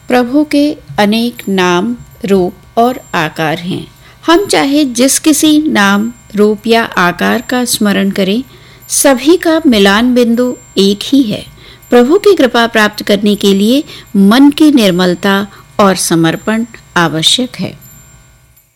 प्रभु के अनेक नाम, रूप और आकार हैं। हम चाहे जिस किसी नाम, रूप या आकार का स्मरण करें, सभी का मिलान बिंदु एक ही है। प्रभु की कृपा प्राप्त करने के लिए मन की निर्मलता और समर्पण आवश्यक है।